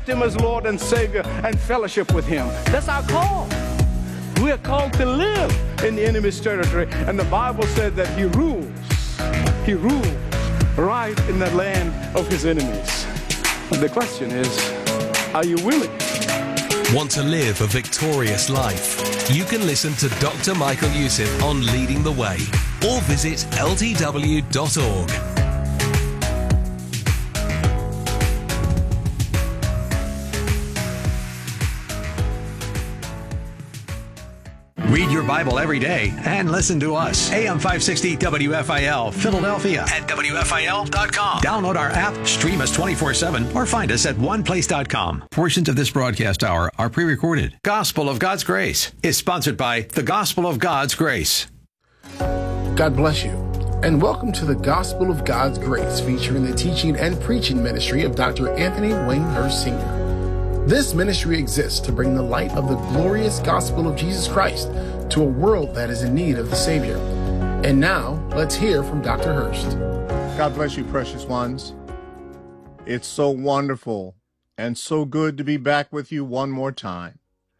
him as Lord and Savior and fellowship with him. That's our call. We are called to live in the enemy's territory. And the Bible said that he rules right in the land of his enemies. And the question is, are you willing? Want to live a victorious life? You can listen to Dr. Michael Youssef on Leading the Way or visit ltw.org. Read your Bible every day and listen to us. AM 560 WFIL, Philadelphia at WFIL.com. Download our app, stream us 24/7, or find us at oneplace.com. Portions of this broadcast hour are pre-recorded. Gospel of God's Grace is sponsored by the Gospel of God's Grace. God bless you, and welcome to the Gospel of God's Grace, featuring the teaching and preaching ministry of Dr. Anthony Wayne Hurst Sr. This ministry exists to bring the light of the glorious gospel of Jesus Christ to a world that is in need of the Savior. And now, let's hear from Dr. Hurst. God bless you, precious ones. It's so wonderful and so good to be back with you one more time.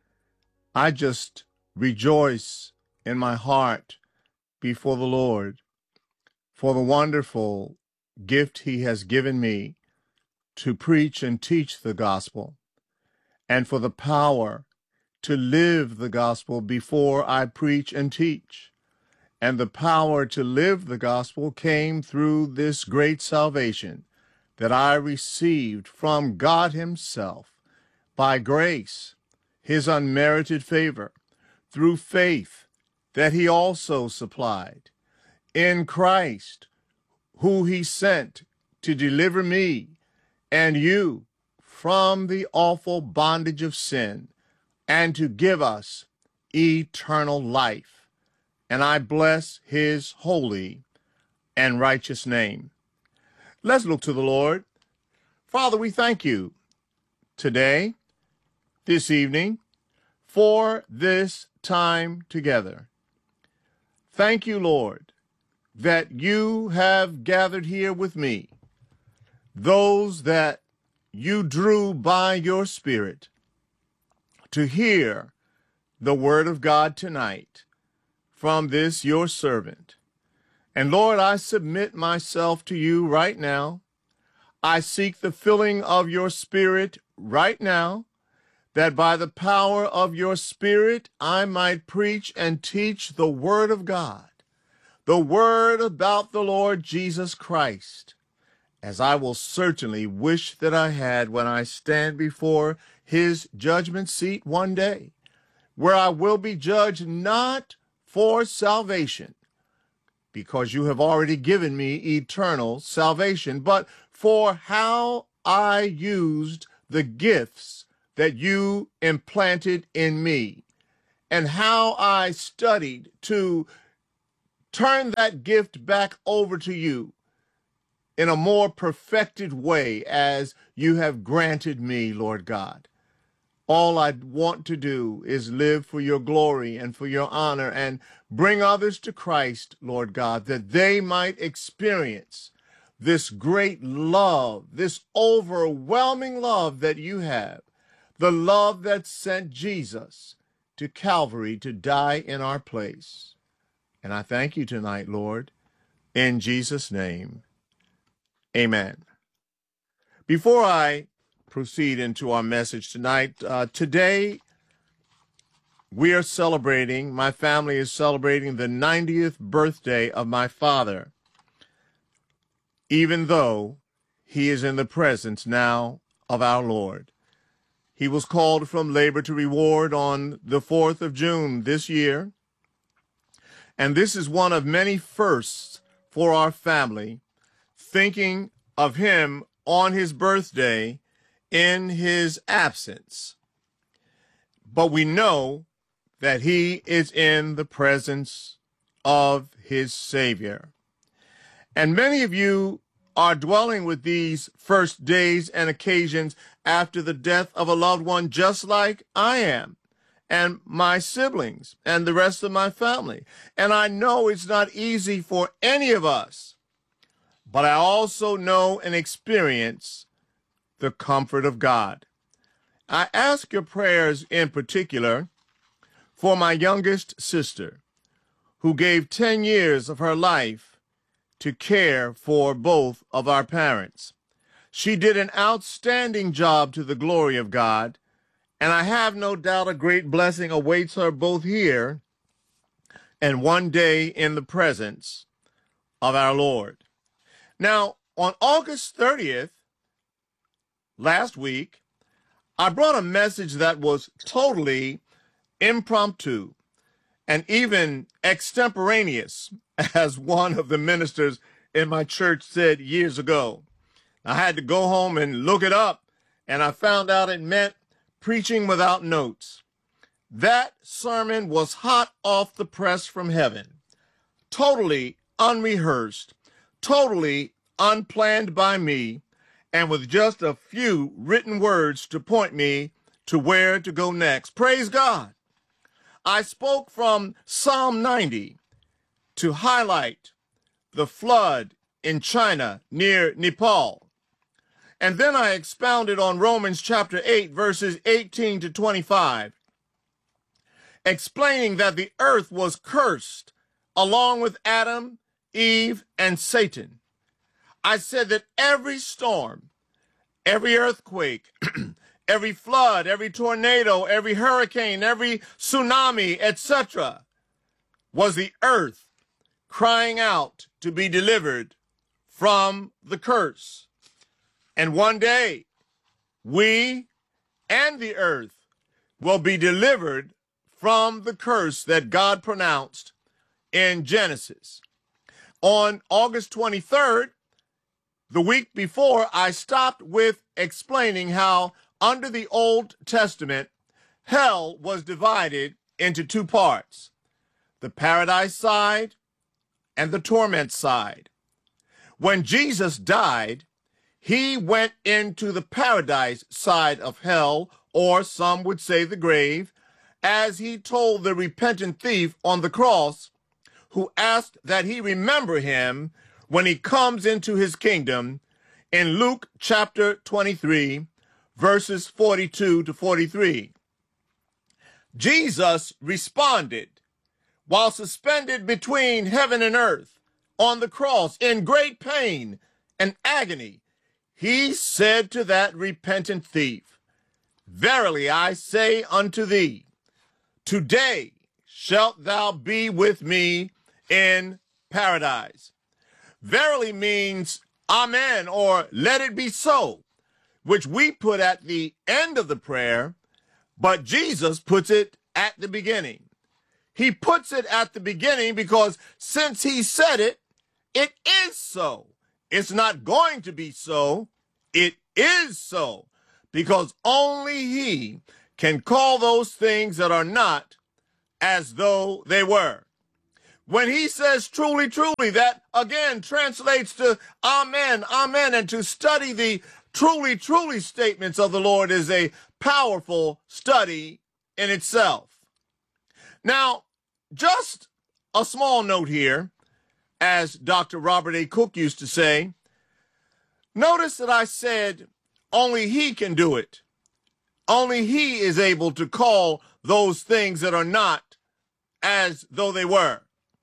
I just rejoice in my heart before the Lord for the wonderful gift he has given me to preach and teach the gospel, and for the power to live the gospel before I preach and teach. And the power to live the gospel came through this great salvation that I received from God himself by grace, his unmerited favor, through faith that he also supplied in Christ, who he sent to deliver me and you from the awful bondage of sin and to give us eternal life. And I bless his holy and righteous name. Let's look to the Lord. Father, we thank you today, this evening, for this time together. Thank you, Lord, that you have gathered here with me, those that you drew by your Spirit to hear the word of God tonight from this your servant. And Lord, I submit myself to you right now. I seek the filling of your Spirit right now, that by the power of your Spirit I might preach and teach the word of God, the word about the Lord Jesus Christ, as I will certainly wish that I had when I stand before his judgment seat one day, where I will be judged not for salvation, because you have already given me eternal salvation, but for how I used the gifts that you implanted in me, and how I studied to turn that gift back over to you in a more perfected way as you have granted me, Lord God. All I want to do is live for your glory and for your honor and bring others to Christ, Lord God, that they might experience this great love, this overwhelming love that you have, the love that sent Jesus to Calvary to die in our place. And I thank you tonight, Lord, in Jesus' name. Amen. Before I proceed into our message tonight, today we are celebrating, my family is celebrating the 90th birthday of my father, even though he is in the presence now of our Lord. He was called from labor to reward on the 4th of June this year, and this is one of many firsts for our family, thinking of him on his birthday in his absence. But we know that he is in the presence of his Savior. And many of you are dwelling with these first days and occasions after the death of a loved one, just like I am, and my siblings, and the rest of my family. And I know it's not easy for any of us, but I also know and experience the comfort of God. I ask your prayers in particular for my youngest sister, who gave 10 years of her life to care for both of our parents. She did an outstanding job to the glory of God, and I have no doubt a great blessing awaits her both here and one day in the presence of our Lord. Now, on August 30th, last week, I brought a message that was totally impromptu and even extemporaneous, as one of the ministers in my church said years ago. I had to go home and look it up, and I found out it meant preaching without notes. That sermon was hot off the press from heaven, totally unrehearsed, totally unplanned by me, and with just a few written words to point me to where to go next. Praise God. I spoke from Psalm 90 to highlight the flood in China near Nepal. And then I expounded on Romans chapter 8, verses 18 to 25, explaining that the earth was cursed along with Adam, Eve, and Satan. I said that every storm, every earthquake, every flood, every tornado, every hurricane, every tsunami, etc., was the earth crying out to be delivered from the curse. And one day, we and the earth will be delivered from the curse that God pronounced in Genesis. On August 23rd, the week before, I stopped with explaining how under the Old Testament, hell was divided into two parts, the paradise side and the torment side. When Jesus died, he went into the paradise side of hell, or some would say the grave, as he told the repentant thief on the cross, who asked that he remember him when he comes into his kingdom, in Luke chapter 23, verses 42 to 43. Jesus responded while suspended between heaven and earth on the cross in great pain and agony. He said to that repentant thief, "Verily I say unto thee, today shalt thou be with me in paradise." Verily means amen, or let it be so, which we put at the end of the prayer, but Jesus puts it at the beginning. He puts it at the beginning because since he said it, it is so. It's not going to be so. It is so, because only he can call those things that are not as though they were. When he says truly, truly, that again translates to amen, amen. And to study the truly, truly statements of the Lord is a powerful study in itself. Now, just a small note here, as Dr. Robert A. Cook used to say. Notice that I said only he can do it. Only he is able to call those things that are not as though they were.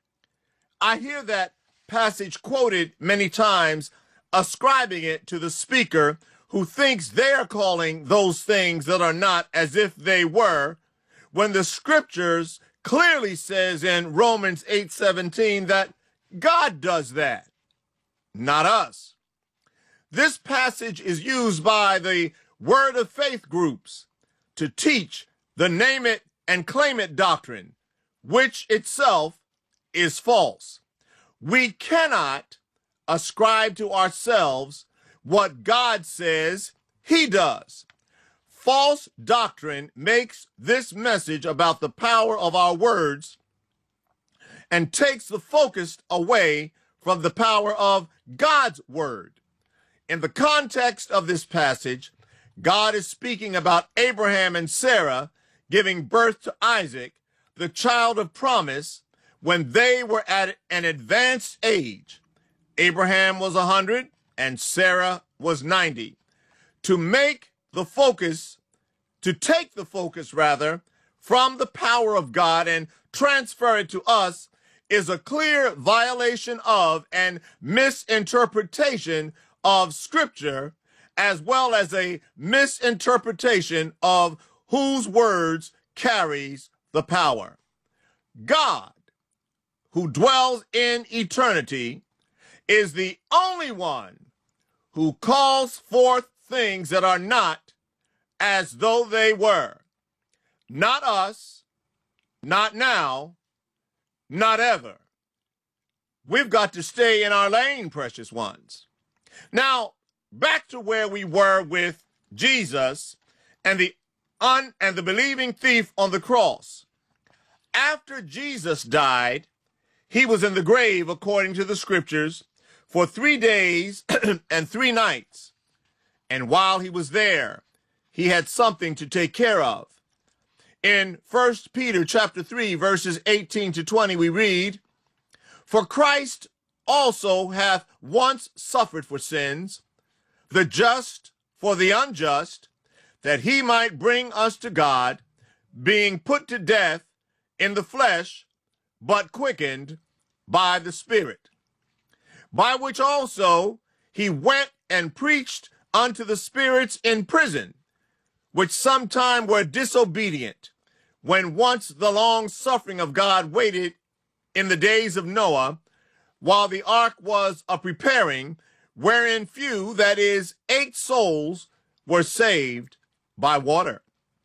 I hear that passage quoted many times, ascribing it to the speaker who thinks they're calling those things that are not as if they were, when the scriptures clearly says in Romans 8:17 that God does that, not us. This passage is used by the Word of Faith groups to teach the name it and claim it doctrine, which itself is false. We cannot ascribe to ourselves what God says he does. False doctrine makes this message about the power of our words and takes the focus away from the power of God's word. In the context of this passage, God is speaking about Abraham and Sarah giving birth to Isaac, the child of promise, when they were at an advanced age. Abraham was 100 and Sarah was 90. To make the focus to take the focus, rather, from the power of God and transfer it to us is a clear violation of and misinterpretation of Scripture, as well as a misinterpretation of whose words carries the power. God, who dwells in eternity, is the only one who calls forth things that are not as though they were. Not us, not now, not ever. We've got to stay in our lane, precious ones. Now, back to where we were with Jesus and the believing thief on the cross. After Jesus died, he was in the grave, according to the Scriptures, for 3 days and 3 nights. And while he was there, he had something to take care of. In 1 Peter chapter 3, verses 18 to 20, we read, "For Christ also hath once suffered for sins, the just for the unjust, that he might bring us to God, being put to death in the flesh, but quickened by the Spirit. By which also he went and preached unto the spirits in prison, which sometime were disobedient, when once the long suffering of God waited in the days of Noah, while the ark was a preparing, wherein few, that is, 8 souls, were saved by water."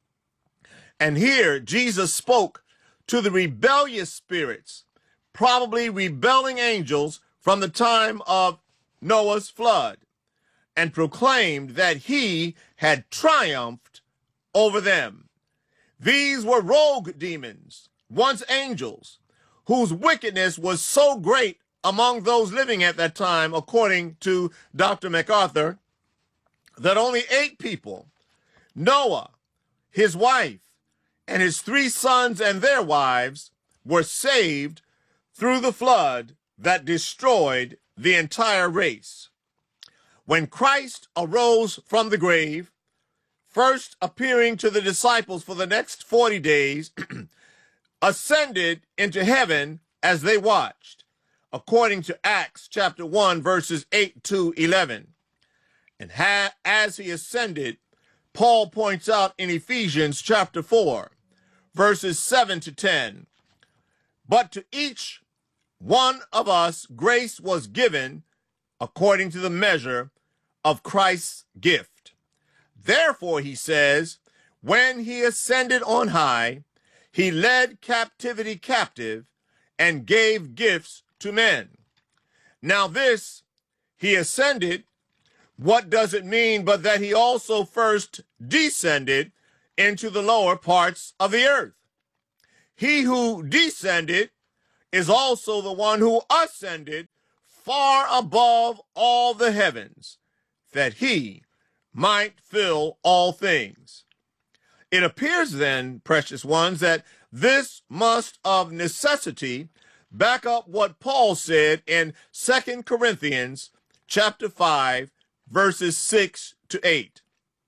And here Jesus spoke to the rebellious spirits, probably rebelling angels from the time of Noah's flood, and proclaimed that he had triumphed over them. These were rogue demons, once angels, whose wickedness was so great among those living at that time, according to Dr. MacArthur, that only 8 people, Noah, his wife, and his 3 sons and their wives, were saved through the flood that destroyed the entire race. When Christ arose from the grave, first appearing to the disciples for the next 40 days, ascended into heaven as they watched, according to Acts chapter 1, verses 8 to 11. And as he ascended, Paul points out in Ephesians chapter 4, verses 7 to 10, "But to each one of us grace was given according to the measure of Christ's gift. Therefore," he says, "when he ascended on high, he led captivity captive and gave gifts to men." Now this, he ascended, what does it mean but that he also first descended into the lower parts of the earth? He who descended is also the one who ascended far above all the heavens, that he might fill all things. It appears then, precious ones, that this must of necessity back up what Paul said in 2 Corinthians chapter 5, verses 6 to 8.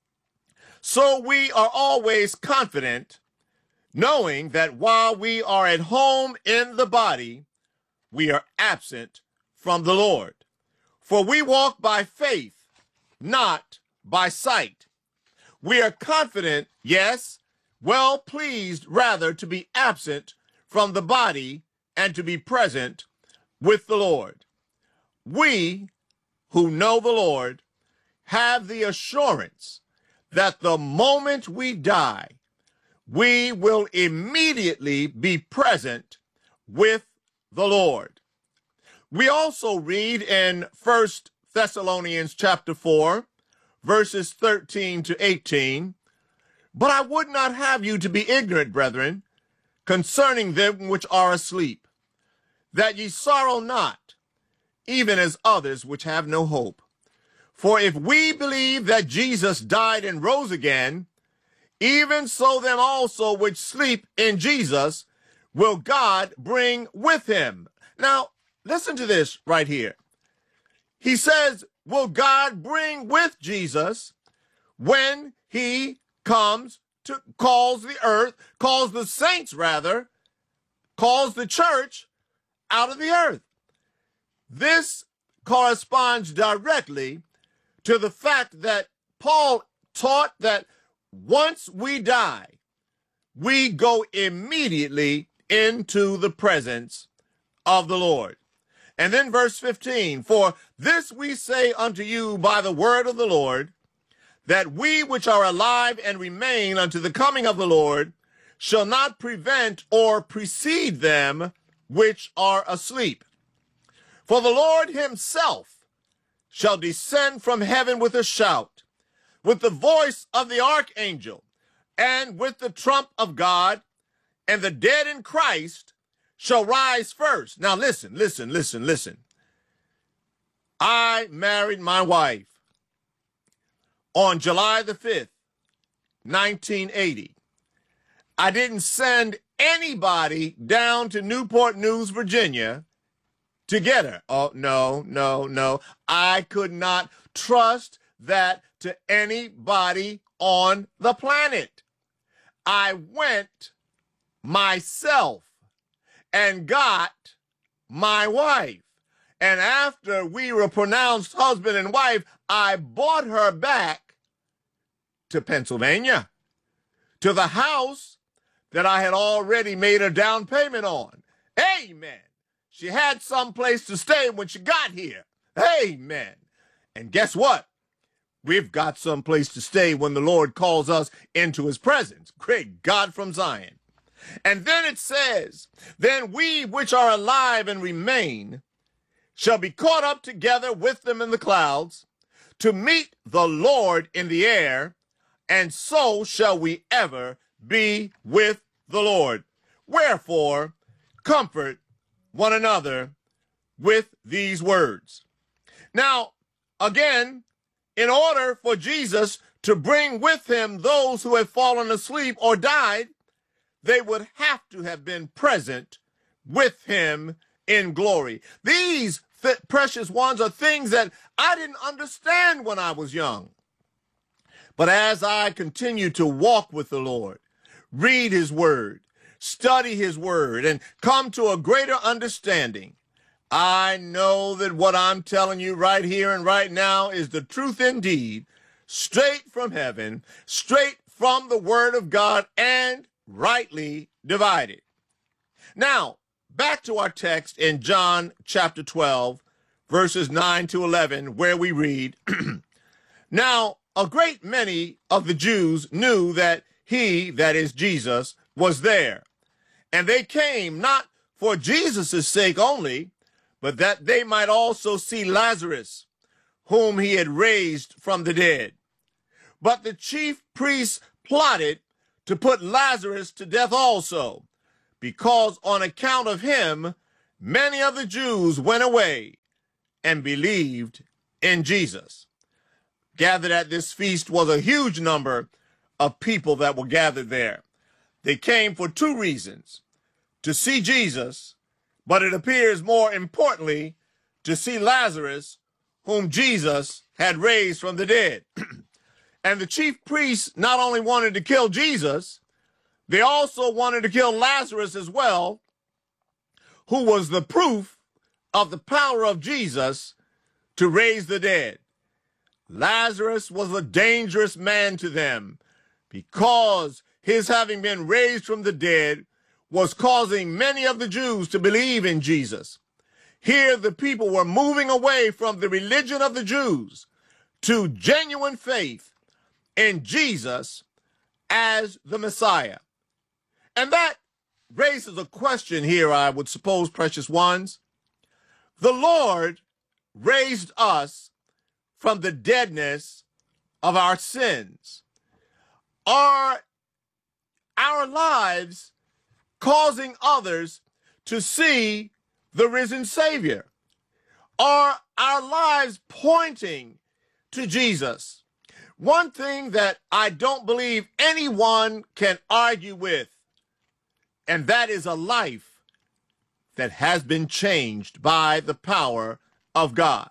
"So we are always confident, knowing that while we are at home in the body, we are absent from the Lord. For we walk by faith, not by sight. We are confident, yes, well pleased rather to be absent from the body and to be present with the Lord. We who know the Lord have the assurance that the moment we die, we will immediately be present with the Lord. We also read in 1 Thessalonians chapter 4, verses 13 to 18, "But I would not have you to be ignorant, brethren, concerning them which are asleep, that ye sorrow not, even as others which have no hope. For if we believe that Jesus died and rose again, even so them also which sleep in Jesus will God bring with him." Now, listen to this right here. He says, will God bring with Jesus when he comes calls the earth, calls the saints rather, calls the church out of the earth. This corresponds directly to the fact that Paul taught that once we die, we go immediately into the presence of the Lord. And then verse 15, for this we say unto you by the word of the Lord, that we which are alive and remain unto the coming of the Lord shall not prevent or precede them which are asleep. For the Lord himself shall descend from heaven with a shout, with the voice of the archangel, and with the trump of God, and the dead in Christ shall rise first. Now listen. I married my wife on July the 5th, 1980. I didn't send anybody down to Newport News, Virginia to get her. Oh, no. I could not trust that to anybody on the planet. I went myself and got my wife. And after we were pronounced husband and wife, I brought her back to Pennsylvania, to the house that I had already made a down payment on. Amen. She had some place to stay when she got here. Amen. And guess what? We've got some place to stay when the Lord calls us into his presence. Great God from Zion. And then it says, then we which are alive and remain shall be caught up together with them in the clouds to meet the Lord in the air, and so shall we ever be with the Lord. Wherefore, comfort one another with these words. Now, again, in order for Jesus to bring with him those who have fallen asleep or died, they would have to have been present with him in glory. These precious ones are things that I didn't understand when I was young. But as I continue to walk with the Lord, read his word, study his word, and come to a greater understanding, I know that what I'm telling you right here and right now is the truth indeed, straight from heaven, straight from the word of God, and rightly divided. Now, back to our text in John chapter 12, verses 9 to 11, where we read, Now, a great many of the Jews knew that he, that is Jesus, was there. And they came not for Jesus' sake only, but that they might also see Lazarus, whom he had raised from the dead. But the chief priests plotted to put Lazarus to death also, because on account of him, many of the Jews went away and believed in Jesus. Gathered at this feast was a huge number of people that were gathered there. They came for two reasons: to see Jesus, but it appears more importantly, to see Lazarus, whom Jesus had raised from the dead. And the chief priests not only wanted to kill Jesus, they also wanted to kill Lazarus as well, who was the proof of the power of Jesus to raise the dead. Lazarus was a dangerous man to them because his having been raised from the dead was causing many of the Jews to believe in Jesus. Here the people were moving away from the religion of the Jews to genuine faith in Jesus as the Messiah. And that raises a question here, I would suppose, precious ones. The Lord raised us from the deadness of our sins. Are our lives causing others to see the risen Savior? Are our lives pointing to Jesus? One thing that I don't believe anyone can argue with, and that is a life that has been changed by the power of God.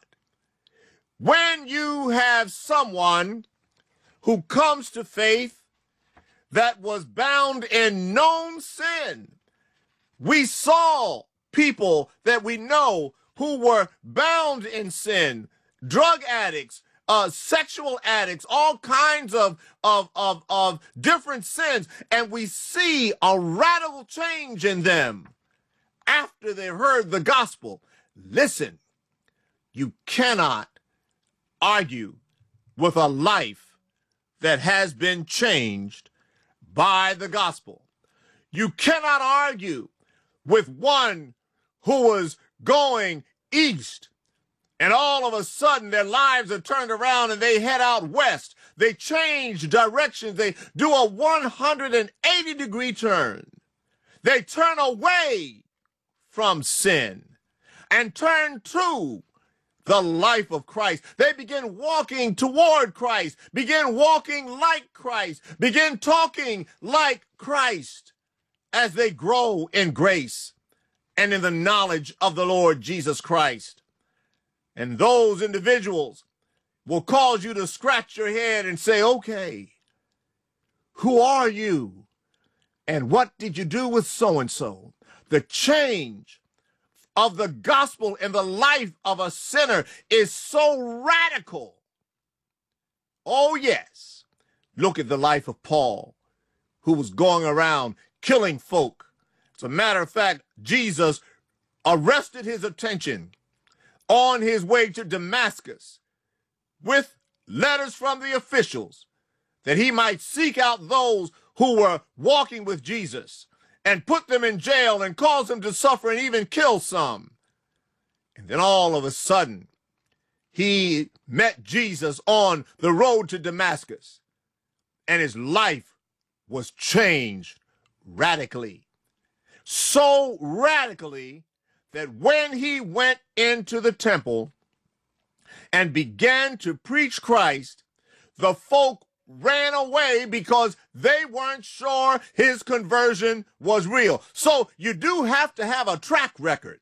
When you have someone who comes to faith, that was bound in known sin. We saw people that we know who were bound in sin, drug addicts, sexual addicts, all kinds of different sins. And we see a radical change in them after they heard the gospel. Listen, you cannot argue with a life that has been changed by the gospel. You cannot argue with one who was going east and all of a sudden their lives are turned around and they head out west. They change directions. They do a 180-degree turn. They turn away from sin and turn to the life of Christ. They begin walking toward Christ, begin walking like Christ, begin talking like Christ as they grow in grace and in the knowledge of the Lord Jesus Christ. And those individuals will cause you to scratch your head and say, okay, who are you? And what did you do with so-and-so? The change of the gospel in the life of a sinner is so radical. Oh, yes. Look at the life of Paul, who was going around killing folk. As a matter of fact, Jesus arrested his attention on his way to Damascus with letters from the officials that he might seek out those who were walking with Jesus and put them in jail and cause them to suffer and even kill some. And then all of a sudden, he met Jesus on the road to Damascus, and his life was changed radically. So radically that when he went into the temple and began to preach Christ, the folk ran away because they weren't sure his conversion was real. So you do have to have a track record.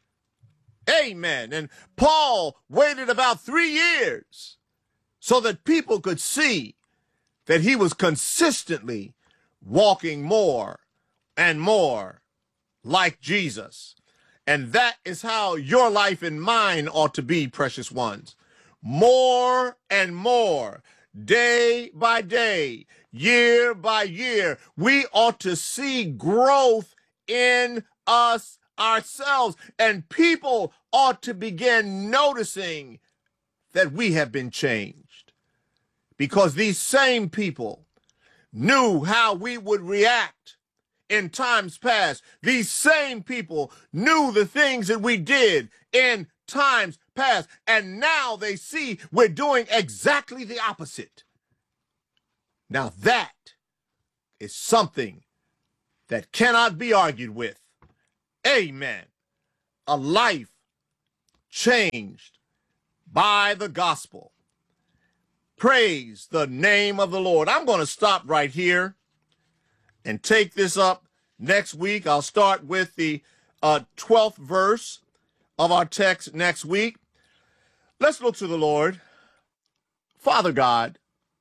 Amen. And Paul waited about 3 years so that people could see that he was consistently walking more and more like Jesus. And that is how your life and mine ought to be, precious ones. More and more, day by day, year by year, we ought to see growth in us ourselves, and people ought to begin noticing that we have been changed, because these same people knew how we would react in times past. These same people knew the things that we did in times past, and now they see we're doing exactly the opposite. Now that is something that cannot be argued with. Amen. A life changed by the gospel. Praise the name of the Lord. I'm going to stop right here and take this up next week. I'll start with the 12th verse of our text next week. Let's look to the Lord. Father God,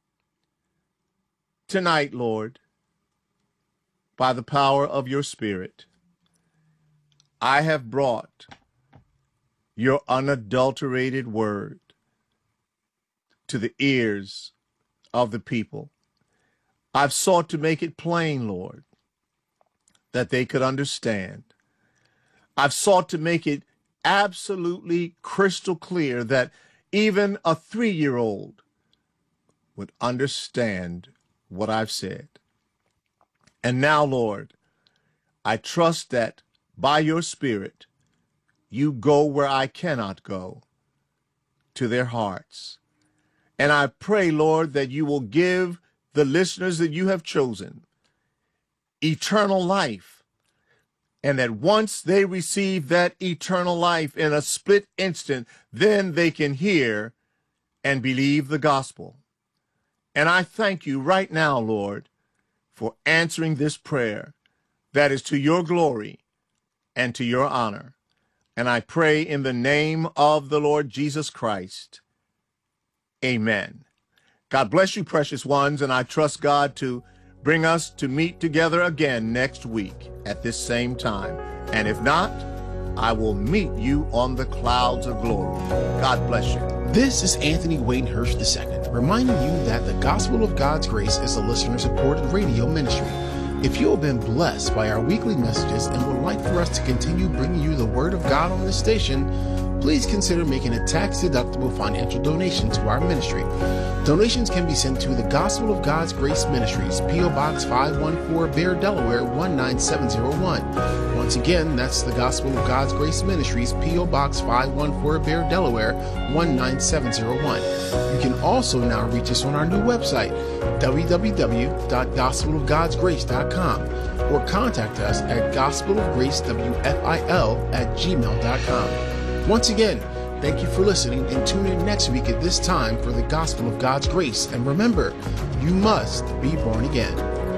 tonight, Lord, by the power of your Spirit, I have brought your unadulterated word to the ears of the people. I've sought to make it plain, Lord, that they could understand. I've sought to make it absolutely crystal clear that even a 3-year-old would understand what I've said. And now, Lord, I trust that by your Spirit, you go where I cannot go, to their hearts. And I pray, Lord, that you will give the listeners that you have chosen eternal life, and that once they receive that eternal life in a split instant, then they can hear and believe the gospel. And I thank you right now, Lord, for answering this prayer that is to your glory and to your honor. And I pray in the name of the Lord Jesus Christ. Amen. God bless you, precious ones, and I trust God to bring us to meet together again next week at this same time. And if not, I will meet you on the clouds of glory. God bless you. This is Anthony Wayne Hirsch II, reminding you that the Gospel of God's Grace is a listener-supported radio ministry. If you have been blessed by our weekly messages and would like for us to continue bringing you the Word of God on this station, please consider making a tax-deductible financial donation to our ministry. Donations can be sent to the Gospel of God's Grace Ministries, P.O. Box 514, Bear, Delaware 19701. Once again, that's the Gospel of God's Grace Ministries, P.O. Box 514, Bear, Delaware 19701. You can also now reach us on our new website, www.gospelofgodsgrace.com, or contact us at gospelofgracewfil@gmail.com. Once again, thank you for listening, and tune in next week at this time for the Gospel of God's Grace. And remember, you must be born again.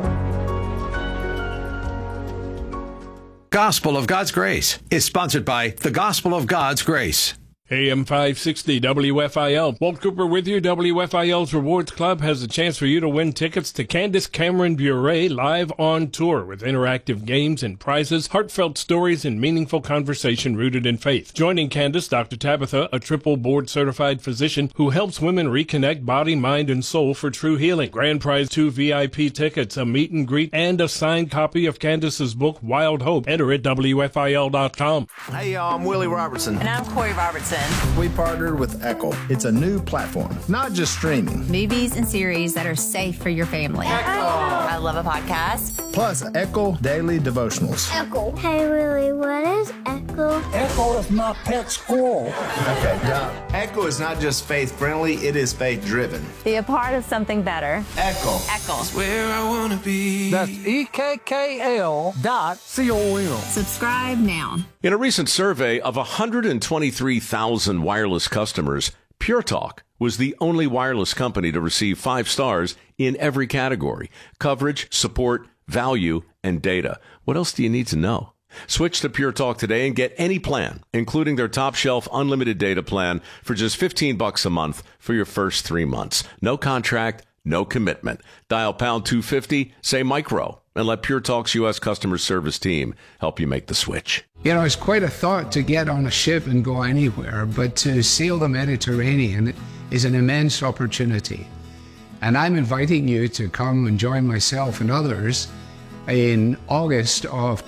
Gospel of God's Grace is sponsored by the Gospel of God's Grace. AM 560 WFIL. Walt Cooper with you. WFIL's Rewards Club has a chance for you to win tickets to Candace Cameron Bure live on tour with interactive games and prizes, heartfelt stories, and meaningful conversation rooted in faith. Joining Candace, Dr. Tabitha, a triple board-certified physician who helps women reconnect body, mind, and soul for true healing. Grand prize 2 VIP tickets, a meet and greet, and a signed copy of Candace's book, Wild Hope. Enter at WFIL.com. Hey, y'all, I'm Willie Robertson. And I'm Corey Robertson. We partnered with Echo. It's a new platform, not just streaming. Movies and series that are safe for your family. Echo. I love a podcast. Plus, Echo Daily Devotionals. Echo. Hey, Willie, what is Echo? Echo is my pet squirrel. Okay, yeah. Echo is not just faith-friendly, it is faith-driven. Be a part of something better. Echo. Echo. It's where I want to be. That's EKKL.com. Subscribe now. In a recent survey of 123,000 wireless customers, Pure Talk was the only wireless company to receive 5 stars in every category: coverage, support, value, and data. What else do you need to know? Switch to Pure Talk today and get any plan, including their top shelf unlimited data plan, for just $15 a month for your first 3 months. No contract, no commitment. Dial pound 250, say micro, and let Pure Talk's U.S. customer service team help you make the switch. You know, it's quite a thought to get on a ship and go anywhere, but to sail the Mediterranean is an immense opportunity. And I'm inviting you to come and join myself and others in August of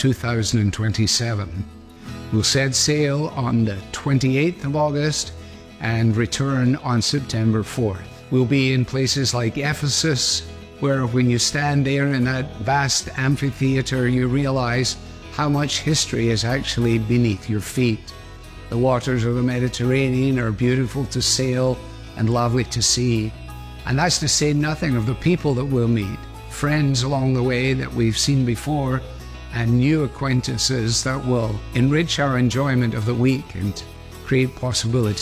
2027. We'll set sail on the 28th of August and return on September 4th. We'll be in places like Ephesus, where when you stand there in that vast amphitheater, you realize how much history is actually beneath your feet. The waters of the Mediterranean are beautiful to sail and lovely to see. And that's to say nothing of the people that we'll meet, friends along the way that we've seen before, and new acquaintances that will enrich our enjoyment of the week and create possibilities.